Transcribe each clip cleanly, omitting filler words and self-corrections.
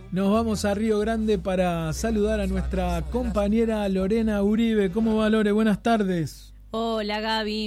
Nos vamos a Río Grande para saludar a nuestra compañera Lorena Uribe. ¿Cómo va, Lore? Buenas tardes. Hola Gaby,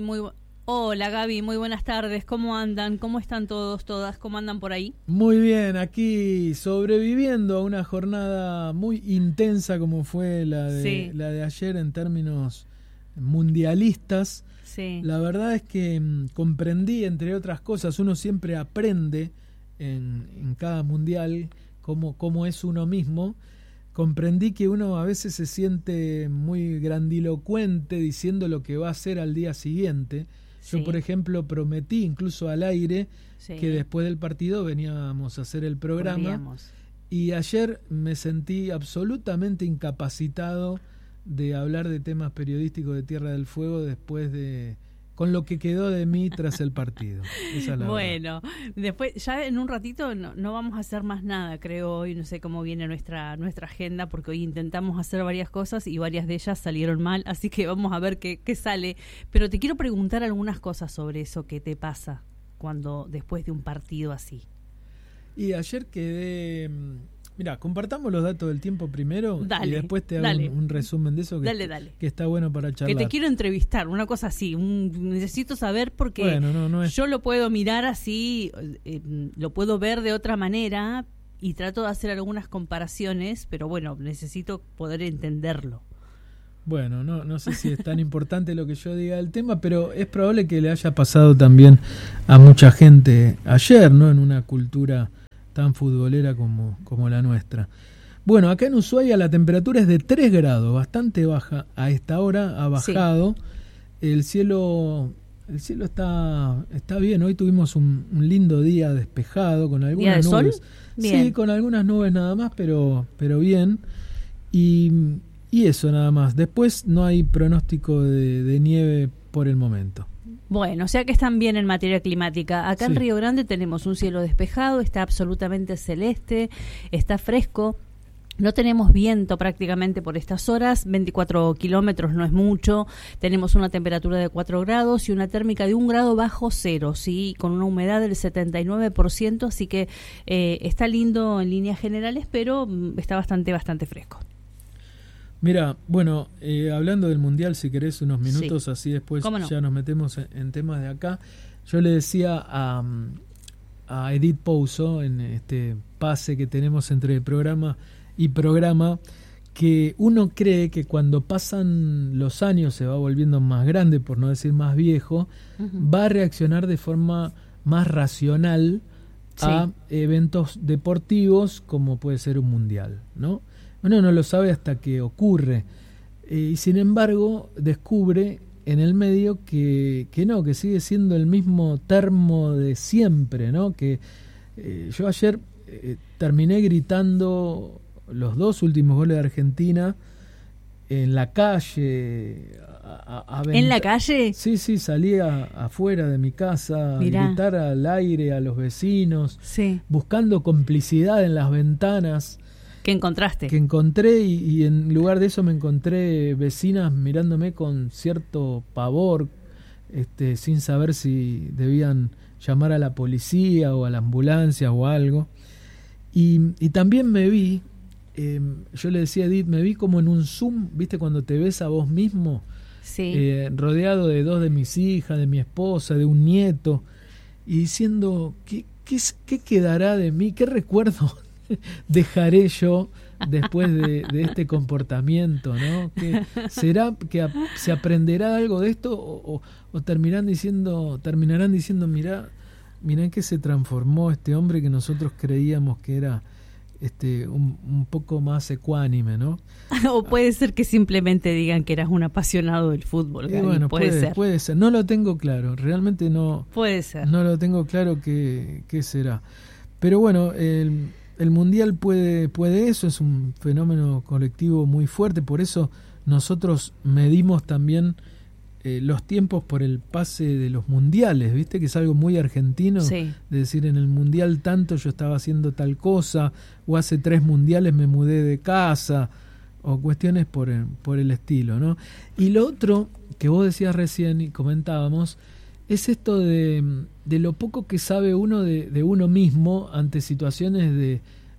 muy buenas tardes. ¿Cómo andan? ¿Cómo están todos, todas? ¿Cómo andan por ahí? Muy bien, aquí sobreviviendo a una jornada muy intensa como fue la de ayer en términos mundialistas. Sí. La verdad es que comprendí, entre otras cosas, uno siempre aprende en cada mundial cómo es uno mismo. Comprendí que uno a veces se siente muy grandilocuente diciendo lo que va a hacer al día siguiente. Sí. Yo, por ejemplo, prometí incluso al aire que después del partido veníamos a hacer el programa. Y ayer me sentí absolutamente incapacitado de hablar de temas periodísticos de Tierra del Fuego después de... con lo que quedó de mí tras el partido. Esa es la bueno, después ya en un ratito no vamos a hacer más nada, creo hoy, no sé cómo viene nuestra agenda, porque hoy intentamos hacer varias cosas y varias de ellas salieron mal, así que vamos a ver qué sale. Pero te quiero preguntar algunas cosas sobre eso que te pasa cuando después de un partido así. Y ayer quedé... Mira, compartamos los datos del tiempo primero. Dale, y después te hago un resumen de eso que está bueno para charlar. Que te quiero entrevistar, una cosa así, necesito saber porque no es... yo lo puedo mirar así, lo puedo ver de otra manera y trato de hacer algunas comparaciones, pero bueno, necesito poder entenderlo. Bueno, no sé si es tan importante lo que yo diga del tema, pero es probable que le haya pasado también a mucha gente ayer, ¿no? En una cultura tan futbolera como la nuestra. Bueno, acá en Ushuaia la temperatura es de 3 grados, bastante baja. A esta hora ha bajado. Sí. El cielo está bien. Hoy tuvimos un lindo día despejado con algunas ¿Día de nubes. Sol? Bien. Sí, con algunas nubes nada más, pero bien. Y eso nada más. Después no hay pronóstico de nieve por el momento. Bueno, o sea que están bien en materia climática. Acá en Río Grande tenemos un cielo despejado, está absolutamente celeste, está fresco. No tenemos viento prácticamente por estas horas, 24 kilómetros no es mucho, tenemos una temperatura de 4 grados y una térmica de 1 grado bajo cero, ¿sí? Con una humedad del 79%, así que está lindo en líneas generales, pero está bastante fresco. Mira, bueno, hablando del Mundial, si querés unos minutos, así después ya nos metemos en temas de acá. Yo le decía a Edith Pouso, en este pase que tenemos entre programa y programa, que uno cree que cuando pasan los años se va volviendo más grande, por no decir más viejo, va a reaccionar de forma más racional a eventos deportivos como puede ser un Mundial, ¿no? Uno no lo sabe hasta que ocurre. Y sin embargo, descubre en el medio que sigue siendo el mismo termo de siempre, ¿no? Que yo ayer terminé gritando los 2 últimos goles de Argentina en la calle. ¿En la calle? Sí, salí afuera de mi casa a gritar al aire, a los vecinos, buscando complicidad en las ventanas. ¿Qué encontraste? Que encontré y en lugar de eso me encontré vecinas mirándome con cierto pavor, sin saber si debían llamar a la policía o a la ambulancia o algo. Y también me vi, yo le decía a Edith, me vi como en un Zoom, ¿viste? Cuando te ves a vos mismo, rodeado de 2 de mis hijas, de mi esposa, de un nieto, y diciendo, ¿qué quedará de mí? ¿Qué recuerdo dejaré yo después de este comportamiento, ¿no? ¿Será que se aprenderá algo de esto o terminarán diciendo mirá en qué se transformó este hombre que nosotros creíamos que era un poco más ecuánime, ¿no? O puede ser que simplemente digan que eras un apasionado del fútbol. Bueno, puede ser. No lo tengo claro, realmente no. Puede ser. No lo tengo claro qué será. Pero bueno, el Mundial puede eso, es un fenómeno colectivo muy fuerte, por eso nosotros medimos también los tiempos por el pase de los mundiales, ¿viste? Que es algo muy argentino, de decir en el Mundial tanto yo estaba haciendo tal cosa, o hace 3 mundiales me mudé de casa, o cuestiones por el estilo, ¿no? Y lo otro que vos decías recién y comentábamos, es esto de lo poco que sabe uno de uno mismo ante situaciones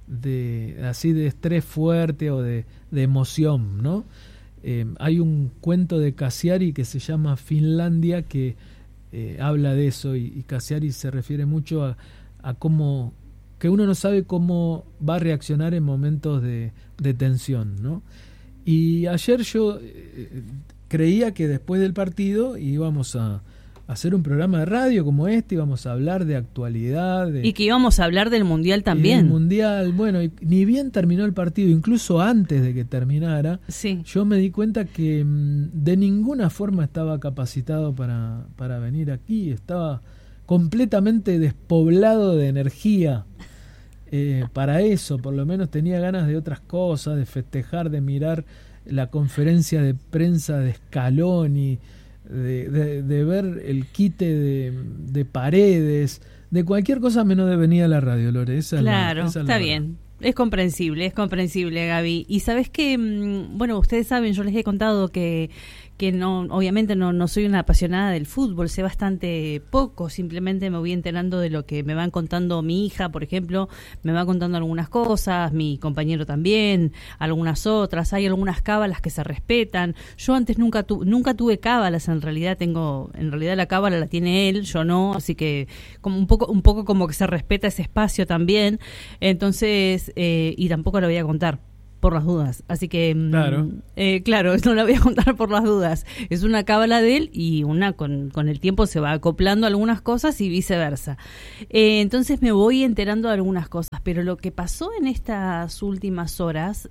así de estrés fuerte o de emoción, ¿no? Hay un cuento de Cassiari que se llama Finlandia que habla de eso, y Cassiari se refiere mucho a cómo que uno no sabe cómo va a reaccionar en momentos de tensión, ¿no? Y ayer yo creía que después del partido íbamos a hacer un programa de radio como este, íbamos a hablar de actualidad. Y que íbamos a hablar del Mundial también. El Mundial, bueno, y ni bien terminó el partido, incluso antes de que terminara, sí, yo me di cuenta que de ninguna forma estaba capacitado para venir aquí, estaba completamente despoblado de energía para eso, por lo menos tenía ganas de otras cosas, de festejar, de mirar la conferencia de prensa de Scaloni, de ver el quite de Paredes, de cualquier cosa menos de venir a la radio, Lore. Claro, está bien. Es comprensible, Gaby. Y sabes que, bueno, ustedes saben, yo les he contado que no, obviamente no soy una apasionada del fútbol, sé bastante poco, simplemente me voy enterando de lo que me van contando mi hija, por ejemplo, me va contando algunas cosas, mi compañero también, algunas otras, hay algunas cábalas que se respetan. Yo antes nunca tuve cábalas, en realidad la cábala la tiene él, yo no, así que como un poco como que se respeta ese espacio también, entonces, y tampoco lo voy a contar por las dudas, así que claro, no la voy a contar por las dudas, es una cábala de él y con el tiempo se va acoplando algunas cosas y viceversa, entonces me voy enterando de algunas cosas, pero lo que pasó en estas últimas horas,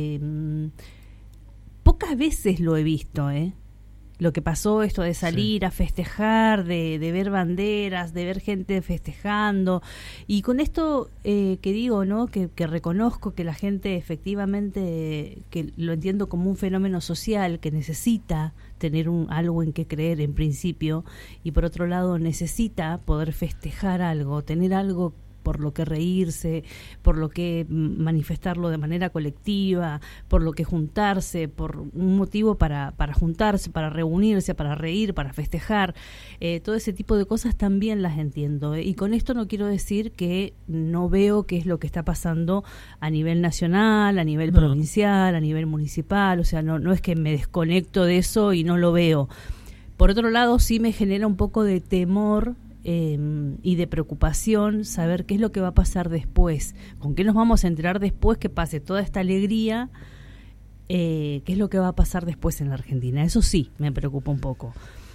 pocas veces lo he visto, lo que pasó, esto de salir a festejar, de ver banderas, de ver gente festejando, y con esto que digo, ¿no? Que reconozco que la gente efectivamente, que lo entiendo como un fenómeno social, que necesita tener algo en que creer en principio, y por otro lado necesita poder festejar algo, tener algo por lo que reírse, por lo que manifestarlo de manera colectiva, por lo que juntarse, por un motivo para juntarse, para reunirse, para reír, para festejar, todo ese tipo de cosas también las entiendo, y con esto no quiero decir que no veo qué es lo que está pasando a nivel nacional, a nivel provincial, a nivel municipal, o sea, no es que me desconecto de eso y no lo veo. Por otro lado, sí me genera un poco de temor y de preocupación saber qué es lo que va a pasar después, con qué nos vamos a enterar después que pase toda esta alegría, qué es lo que va a pasar después en la Argentina. Eso sí me preocupa un poco,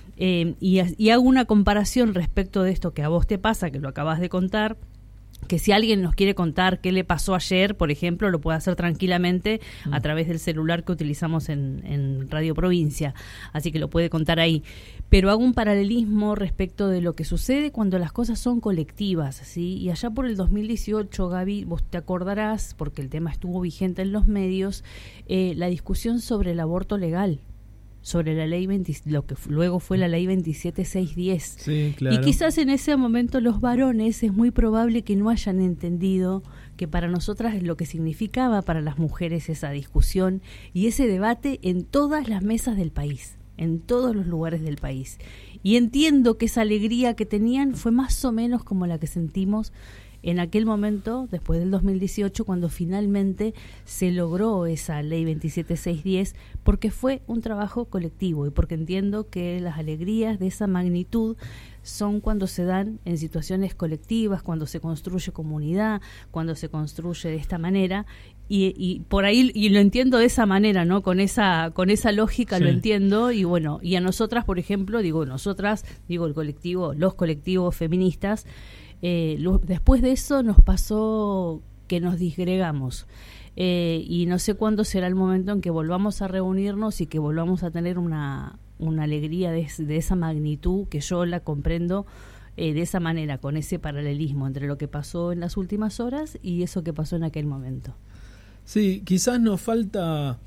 y hago una comparación respecto de esto que a vos te pasa, que lo acabas de contar, que si alguien nos quiere contar qué le pasó ayer, por ejemplo, lo puede hacer tranquilamente a través del celular que utilizamos en Radio Provincia, así que lo puede contar ahí. Pero hago un paralelismo respecto de lo que sucede cuando las cosas son colectivas, ¿sí? Y allá por el 2018, Gaby, vos te acordarás, porque el tema estuvo vigente en los medios, la discusión sobre el aborto legal, sobre la ley lo que luego fue la ley 27610. Sí, claro. Y quizás en ese momento los varones es muy probable que no hayan entendido que para nosotras es lo que significaba para las mujeres esa discusión y ese debate en todas las mesas del país, en todos los lugares del país. Y entiendo que esa alegría que tenían fue más o menos como la que sentimos en aquel momento, después del 2018, cuando finalmente se logró esa ley 27610, porque fue un trabajo colectivo y porque entiendo que las alegrías de esa magnitud son cuando se dan en situaciones colectivas, cuando se construye comunidad, cuando se construye de esta manera, y por ahí, y lo entiendo de esa manera, ¿no? Con esa lógica, sí. Lo entiendo, y bueno, y a nosotras, por ejemplo, digo el colectivo, los colectivos feministas, después de eso nos pasó que nos disgregamos, y no sé cuándo será el momento en que volvamos a reunirnos y que volvamos a tener una alegría de esa magnitud, que yo la comprendo de esa manera, con ese paralelismo entre lo que pasó en las últimas horas y eso que pasó en aquel momento. Sí, quizás nos falta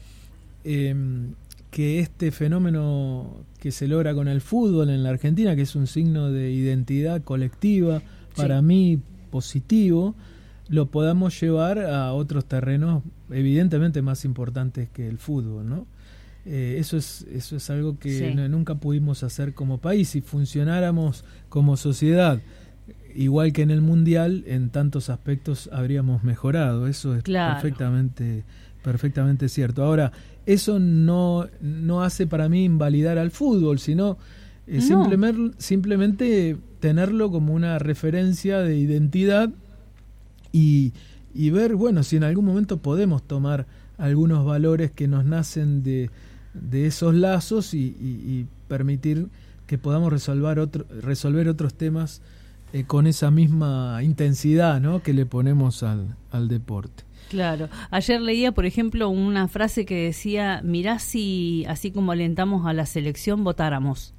que este fenómeno que se logra con el fútbol en la Argentina, que es un signo de identidad colectiva, para mí positivo, lo podamos llevar a otros terrenos evidentemente más importantes que el fútbol, ¿no? Eso es algo que nunca pudimos hacer como país. Si funcionáramos como sociedad igual que en el Mundial, en tantos aspectos habríamos mejorado. Eso es perfectamente cierto. Ahora, eso no hace para mí invalidar al fútbol, sino simplemente tenerlo como una referencia de identidad y ver, bueno, si en algún momento podemos tomar algunos valores que nos nacen de esos lazos y permitir que podamos resolver otros temas con esa misma intensidad, ¿no?, que le ponemos al deporte. Claro. Ayer leía, por ejemplo, una frase que decía: mirá si así como alentamos a la selección votáramos.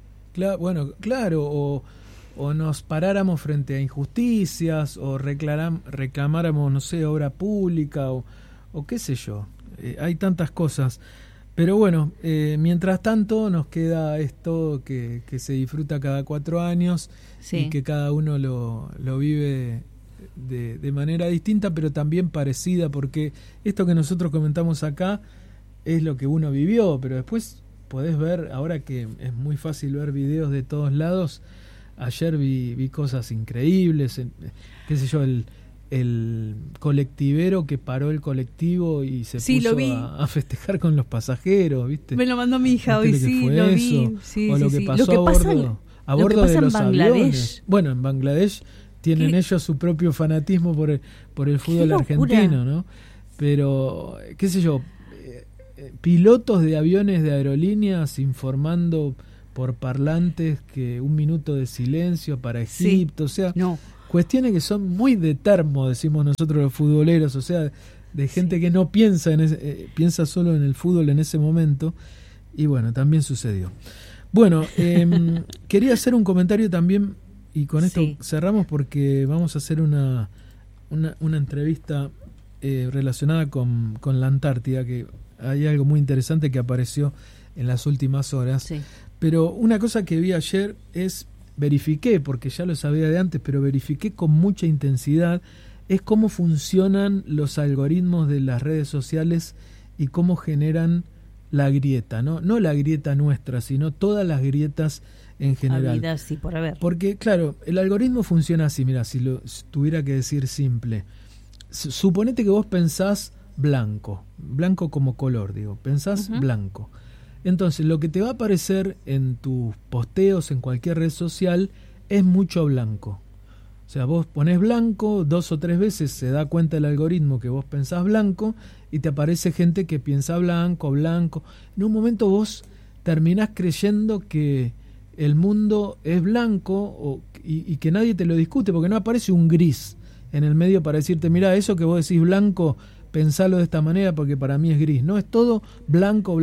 Claro, o nos paráramos frente a injusticias, o reclamáramos, no sé, obra pública, o qué sé yo. Hay tantas cosas. Pero bueno, mientras tanto nos queda esto que se disfruta cada 4 años, y que cada uno lo vive de manera distinta, pero también parecida, porque esto que nosotros comentamos acá es lo que uno vivió, pero después podés ver, ahora que es muy fácil ver videos de todos lados. Ayer vi cosas increíbles, qué sé yo, el colectivero que paró el colectivordo y se puso a festejar con los pasajeros, ¿viste? Me lo mandó mi hija hoy, lo vi. O lo que pasó a bordo de los aviones. Bueno, en Bangladesh tienen ellos su propio fanatismo por el fútbol argentino, ¿no? Pero, qué sé yo, pilotos de aviones de aerolíneas informando por parlantes que 1 minuto de silencio para Egipto, cuestiones que son muy de termo, decimos nosotros los futboleros, o sea, de gente que no piensa piensa solo en el fútbol en ese momento, y bueno, también sucedió. Bueno, quería hacer un comentario también, y con esto cerramos, porque vamos a hacer una entrevista relacionada con la Antártida, que hay algo muy interesante que apareció en las últimas horas. Sí. Pero una cosa que vi ayer verifiqué, porque ya lo sabía de antes, pero verifiqué con mucha intensidad, es cómo funcionan los algoritmos de las redes sociales y cómo generan la grieta, ¿no? No la grieta nuestra, sino todas las grietas en general. Vida, sí, por haber. Porque, claro, el algoritmo funciona así, mira, si tuviera que decir simple. Suponete que vos pensás blanco como color, pensás blanco. Entonces, lo que te va a aparecer en tus posteos en cualquier red social es mucho blanco. O sea, vos ponés blanco 2 o 3 veces, se da cuenta el algoritmo que vos pensás blanco y te aparece gente que piensa blanco. En un momento vos terminás creyendo que el mundo es blanco y que nadie te lo discute, porque no aparece un gris en el medio para decirte: mirá, eso que vos decís blanco, pensalo de esta manera porque para mí es gris. No, es todo blanco.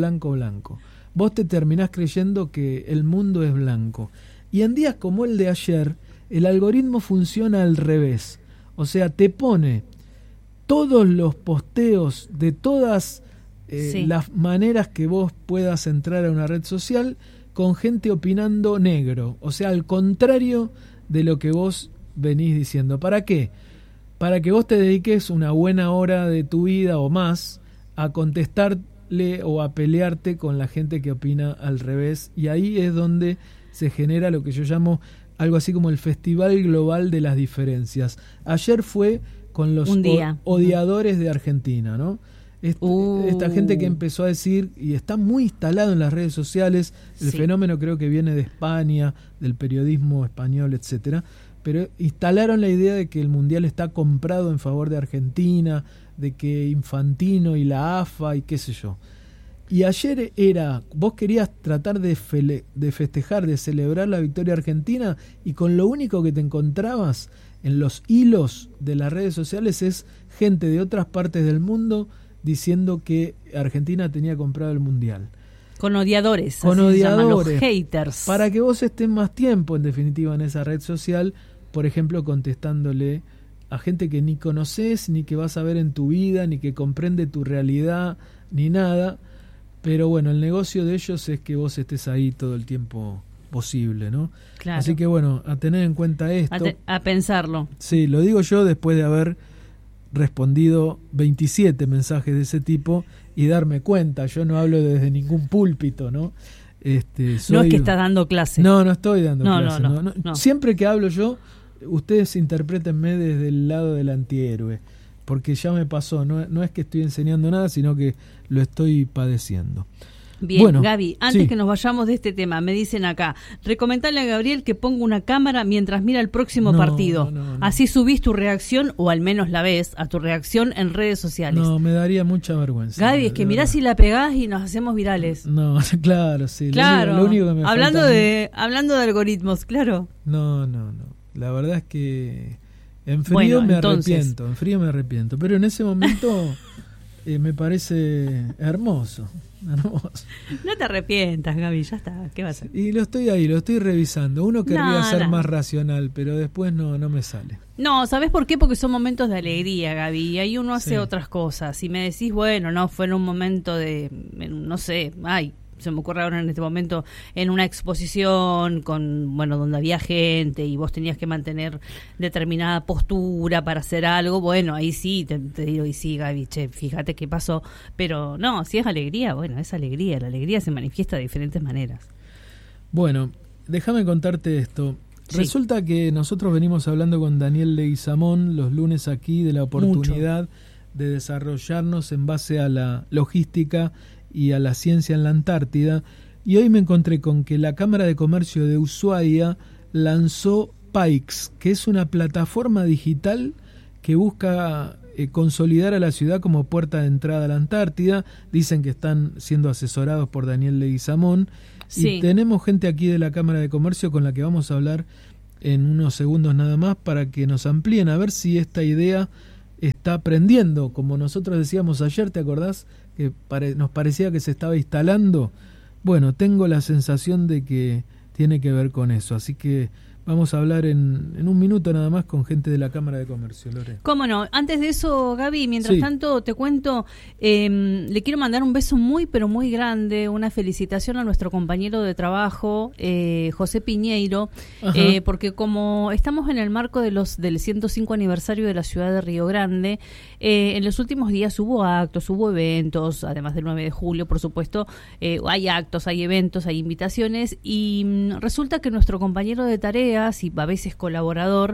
Vos te terminás creyendo que el mundo es blanco. Y en días como el de ayer, el algoritmo funciona al revés. O sea, te pone todos los posteos de todas las maneras que vos puedas entrar a una red social con gente opinando negro. O sea, al contrario de lo que vos venís diciendo. ¿Para qué? Para que vos te dediques una buena hora de tu vida o más a contestarle o a pelearte con la gente que opina al revés, y ahí es donde se genera lo que yo llamo algo así como el Festival Global de las Diferencias. Ayer fue con los odiadores de Argentina, ¿no? Esta gente que empezó a decir, y está muy instalado en las redes sociales, el fenómeno creo que viene de España, del periodismo español, etcétera, pero instalaron la idea de que el Mundial está comprado en favor de Argentina, de que Infantino y la AFA y qué sé yo. Y ayer vos querías tratar de festejar, de celebrar la victoria argentina, y con lo único que te encontrabas en los hilos de las redes sociales es gente de otras partes del mundo diciendo que Argentina tenía comprado el Mundial. Con odiadores, los haters. Para que vos estés más tiempo, en definitiva, en esa red social, por ejemplo, contestándole a gente que ni conoces, ni que vas a ver en tu vida, ni que comprende tu realidad, ni nada. Pero bueno, el negocio de ellos es que vos estés ahí todo el tiempo posible, ¿no? Claro. Así que bueno, a tener en cuenta esto. A pensarlo. Sí, lo digo yo después de haber respondido 27 mensajes de ese tipo y darme cuenta. Yo no hablo desde ningún púlpito, ¿no? No es que estás dando clase. No estoy dando clase. No. Siempre que hablo yo ustedes interprétenme desde el lado del antihéroe, porque ya me pasó, no es que estoy enseñando nada, sino que lo estoy padeciendo. Bien, bueno, Gaby, antes que nos vayamos de este tema, me dicen acá, recomendale a Gabriel que ponga una cámara mientras mira el próximo partido. No. Así subís tu reacción, o al menos la ves, a tu reacción en redes sociales. No, me daría mucha vergüenza. Gaby, es que mirás si la pegás y nos hacemos virales. No, claro, sí. Claro, lo único que me hablando de algoritmos, claro. No. La verdad es que en frío me arrepiento. Pero en ese momento me parece hermoso. No te arrepientas, Gaby, ya está, ¿qué va a hacer? Y lo estoy revisando. Uno querría ser más racional, pero después no me sale. No, ¿sabés por qué? Porque son momentos de alegría, Gaby, y ahí uno hace otras cosas. Si me decís, bueno, no, fue en un momento de, no sé, se me ocurre ahora en este momento, en una exposición donde había gente y vos tenías que mantener determinada postura para hacer algo, bueno, ahí sí te digo, y sí, Gaby, fíjate qué pasó, pero no, si es alegría, bueno, es alegría, la alegría se manifiesta de diferentes maneras. Bueno, déjame contarte esto. Sí. Resulta que nosotros venimos hablando con Daniel Leguizamón los lunes aquí de la oportunidad de desarrollarnos en base a la logística y a la ciencia en la Antártida, y hoy me encontré con que la Cámara de Comercio de Ushuaia lanzó PAIX, que es una plataforma digital que busca consolidar a la ciudad como puerta de entrada a la Antártida. Dicen que están siendo asesorados por Daniel Leguizamón, y tenemos gente aquí de la Cámara de Comercio con la que vamos a hablar en unos segundos nada más para que nos amplíen a ver si esta idea está prendiendo, como nosotros decíamos ayer, ¿te acordás? Que nos parecía que se estaba instalando. Bueno, tengo la sensación de que tiene que ver con eso, así que vamos a hablar en un minuto nada más con gente de la Cámara de Comercio, Lore. ¿Cómo no? Antes de eso, Gaby, mientras tanto te cuento, le quiero mandar un beso muy, pero muy grande, una felicitación a nuestro compañero de trabajo, José Piñeiro, porque como estamos en el marco del 105 aniversario de la ciudad de Río Grande, en los últimos días hubo actos, hubo eventos, además del 9 de julio, por supuesto, hay actos, hay eventos, hay invitaciones, y resulta que nuestro compañero de tarea y a veces colaborador,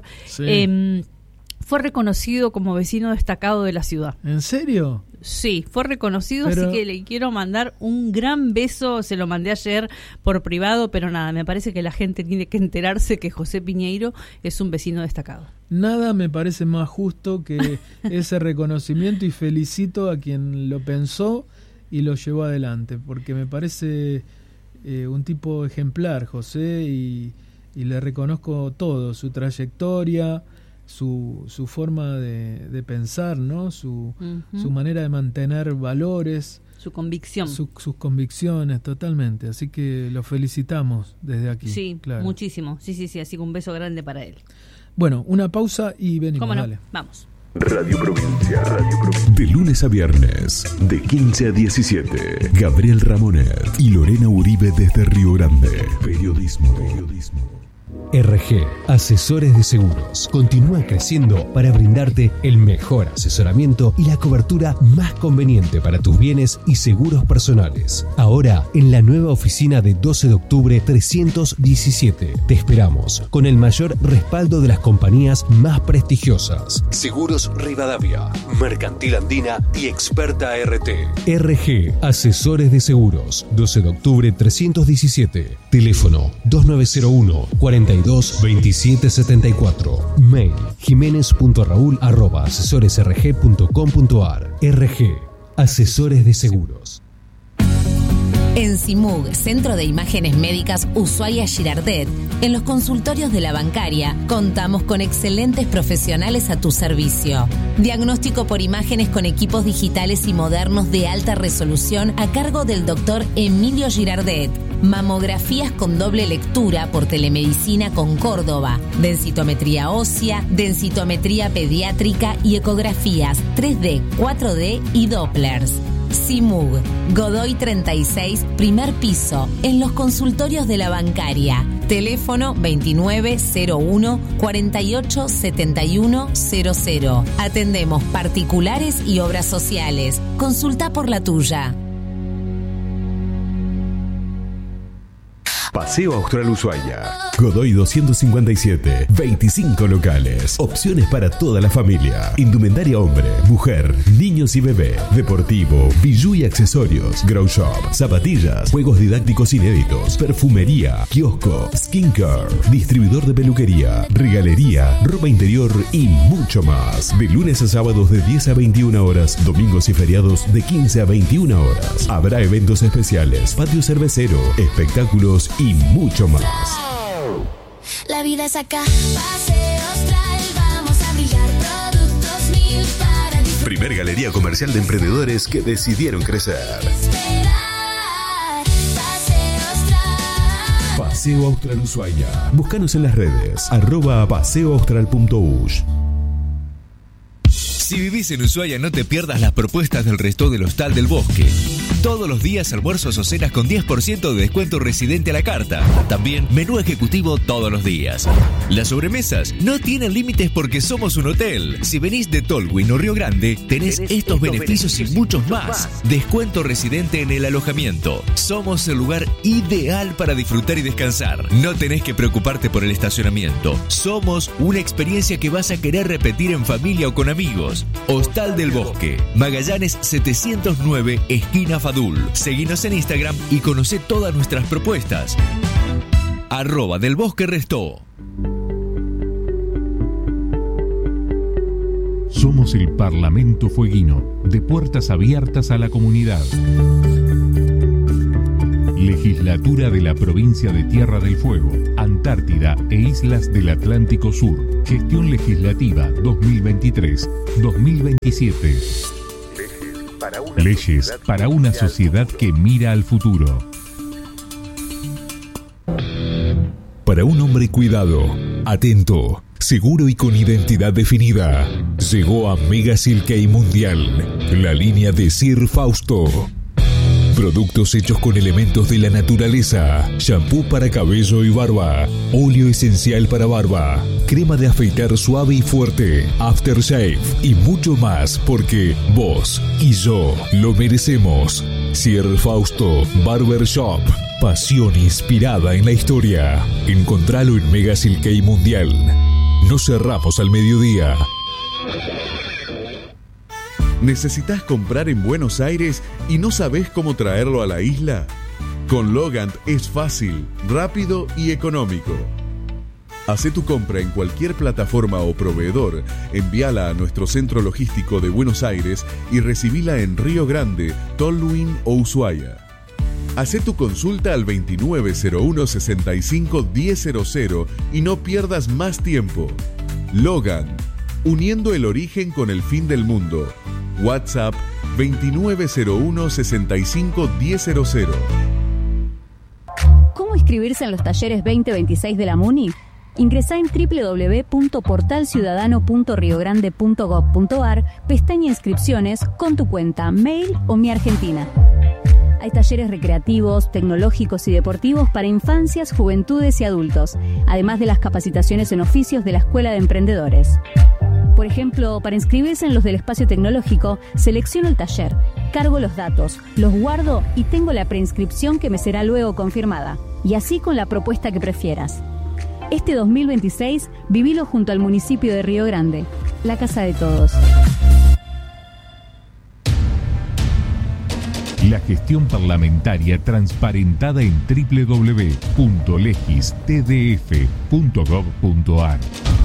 fue reconocido como vecino destacado de la ciudad. ¿En serio? Sí, fue reconocido, así que le quiero mandar un gran beso. Se lo mandé ayer por privado, pero nada, me parece que la gente tiene que enterarse que José Piñeiro es un vecino destacado. Nada me parece más justo que ese reconocimiento, y felicito a quien lo pensó y lo llevó adelante, porque me parece un tipo ejemplar, José, y le reconozco todo, su trayectoria, su forma de pensar, ¿no? Su manera de mantener valores, su convicción, sus convicciones, totalmente. Así que lo felicitamos desde aquí. Sí, claro. Muchísimo. Sí, así que un beso grande para él. Bueno, una pausa y venimos. ¿Cómo no? Dale. Vamos. Radio Provincia. De lunes a viernes, de 15 a 17. Gabriel Ramonet y Lorena Uribe desde Río Grande. Periodismo. RG, Asesores de Seguros, continúa creciendo para brindarte el mejor asesoramiento y la cobertura más conveniente para tus bienes y seguros personales. Ahora, en la nueva oficina de 12 de octubre 317. Te esperamos con el mayor respaldo de las compañías más prestigiosas. Seguros Rivadavia, Mercantil Andina y Experta RT. RG, Asesores de Seguros, 12 de octubre 317. Teléfono 2901 42 2774. Mail jimenez.raul@asesoresrg.com.ar. RG, Asesores de Seguros. En CIMUG, Centro de Imágenes Médicas Ushuaia Girardet, en los consultorios de la bancaria, contamos con excelentes profesionales a tu servicio. Diagnóstico por imágenes con equipos digitales y modernos de alta resolución a cargo del doctor Emilio Girardet. Mamografías con doble lectura por telemedicina con Córdoba, densitometría ósea, densitometría pediátrica y ecografías 3D, 4D y Dopplers. CIMUG, Godoy 36, primer piso, en los consultorios de la bancaria. Teléfono 2901 48 71 00. Atendemos particulares y obras sociales. Consulta por la tuya. Paseo Austral Ushuaia. Godoy 257. 25 locales. Opciones para toda la familia. Indumentaria hombre, mujer, niños y bebé. Deportivo, bijú y accesorios. Grow shop, zapatillas, juegos didácticos inéditos, perfumería, kiosco, skincare, distribuidor de peluquería, regalería, ropa interior y mucho más. De lunes a sábados de 10 a 21 horas, domingos y feriados de 15 a 21 horas. Habrá eventos especiales, patio cervecero, espectáculos y mucho más. La vida es acá, Paseo Austral, vamos a brillar, productos 1000 para disfrutar. Primer galería comercial de emprendedores que decidieron crecer. Paseo Austral Ushuaia. Búscanos en las redes, @paseoaustral.ush. Si vivís en Ushuaia, no te pierdas las propuestas del Resto del Hostal del Bosque. Todos los días almuerzos o cenas con 10% de descuento residente a la carta. También menú ejecutivo todos los días. Las sobremesas no tienen límites porque somos un hotel. Si venís de Tolwyn o Río Grande, tenés estos beneficios y muchos más. Descuento residente en el alojamiento. Somos el lugar ideal para disfrutar y descansar. No tenés que preocuparte por el estacionamiento. Somos una experiencia que vas a querer repetir en familia o con amigos. Hostal del Bosque, Magallanes 709, esquina Fadul. Seguinos en Instagram y conocé todas nuestras propuestas. @delbosquerestó. Somos el Parlamento Fueguino, de puertas abiertas a la comunidad. Legislatura de la Provincia de Tierra del Fuego, Antártida e Islas del Atlántico Sur. Gestión legislativa 2023-2027. Leyes para una sociedad que mira al futuro. Para un hombre cuidado, atento, seguro y con identidad definida, llegó a Mega Silkei Mundial, la línea de Sir Fausto. Productos hechos con elementos de la naturaleza. Shampoo para cabello y barba. Óleo esencial para barba. Crema de afeitar suave y fuerte. Aftershave. Y mucho más porque vos y yo lo merecemos. Sir Fausto Barber Shop. Pasión inspirada en la historia. Encontralo en Mega Silkei Mundial. No cerramos al mediodía. ¿Necesitas comprar en Buenos Aires y no sabés cómo traerlo a la isla? Con Logant es fácil, rápido y económico. Hacé tu compra en cualquier plataforma o proveedor, envíala a nuestro centro logístico de Buenos Aires y recibila en Río Grande, Tolwyn o Ushuaia. Hacé tu consulta al 2901-65-1000 y no pierdas más tiempo. Logant, uniendo el origen con el fin del mundo. WhatsApp 2901-65-1000. ¿Cómo inscribirse en los talleres 2026 de la MUNI? Ingresá en www.portalciudadano.riogrande.gov.ar, pestaña Inscripciones, con tu cuenta, mail o Mi Argentina. Hay talleres recreativos, tecnológicos y deportivos para infancias, juventudes y adultos, además de las capacitaciones en oficios de la Escuela de Emprendedores. Por ejemplo, para inscribirse en los del espacio tecnológico, selecciono el taller, cargo los datos, los guardo y tengo la preinscripción que me será luego confirmada. Y así con la propuesta que prefieras. Este 2026, vivilo junto al municipio de Río Grande, la casa de todos. La gestión parlamentaria transparentada en www.legistdf.gov.ar.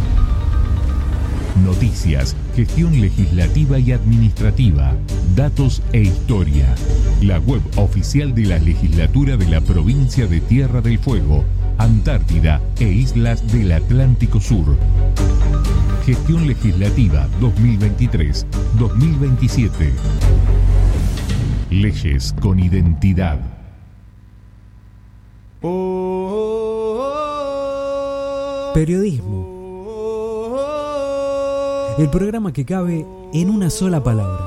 Noticias, gestión legislativa y administrativa, datos e historia. La web oficial de la Legislatura de la Provincia de Tierra del Fuego, Antártida e Islas del Atlántico Sur. Gestión legislativa 2023-2027. Leyes con identidad. Periodismo. El programa que cabe en una sola palabra.